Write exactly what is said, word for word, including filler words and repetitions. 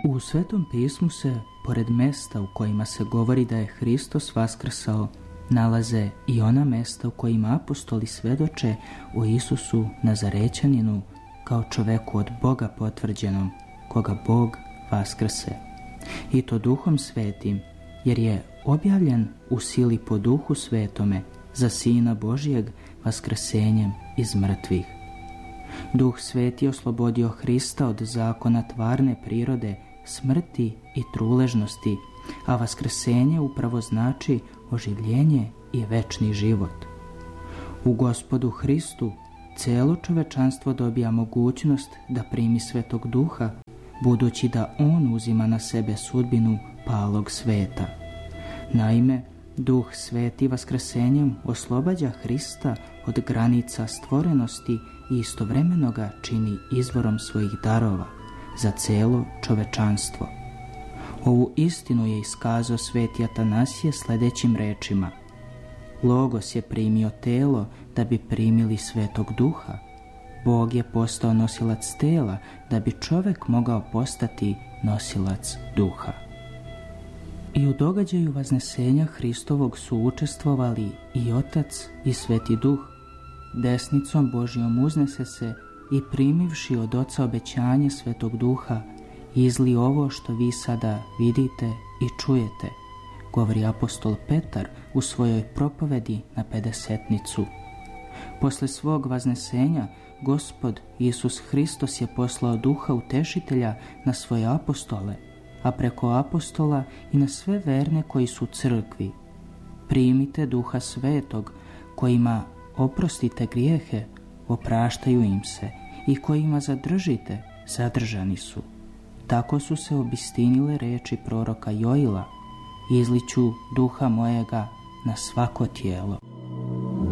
U Svetom pismu se, pored mesta u kojima se govori da je Hristos vaskrsao, nalaze i ona mesta u kojima apostoli svedoče o Isusu Nazarećaninu kao čoveku od Boga potvrđenom, koga Bog vaskrse. I to Duhom Svetim, jer je objavljen u sili po Duhu Svetome za Sina Božijeg vaskrsenjem iz mrtvih. Duh Sveti oslobodio Hrista od zakona tvarne prirode, smrti i truležnosti, a vaskrsenje upravo znači oživljenje i večni život. U Gospodu Hristu celo čovečanstvo dobija mogućnost da primi Svetog Duha, budući da On uzima na sebe sudbinu palog sveta. Naime, Duh Sveti vaskrsenjem oslobađa Hrista od granica stvorenosti i istovremeno ga čini izvorom svojih darova za celo čovečanstvo. Ovu istinu je iskazao sveti Atanasije sljedećim rečima: Logos je primio telo da bi primili Svetog Duha. Bog je postao nosilac tela da bi čovek mogao postati nosilac duha. I u događaju vaznesenja Hristovog su učestvovali i Otac i Sveti Duh. Desnicom Božijom uznese se i primivši od Oca obećanje Svetog Duha, izli ovo što vi sada vidite i čujete, govori apostol Petar u svojoj propovedi na Pedesetnicu. Posle svog vaznesenja, Gospod Isus Hristos je poslao Duha Utešitelja na svoje apostole, a preko apostola i na sve verne koji su u crkvi. Primite Duha Svetog, kojima oprostite grijehe, opraštaju im se, i kojima zadržite, zadržani su. Tako su se obistinile reči proroka Joila: izliću Duha mojega na svako tijelo.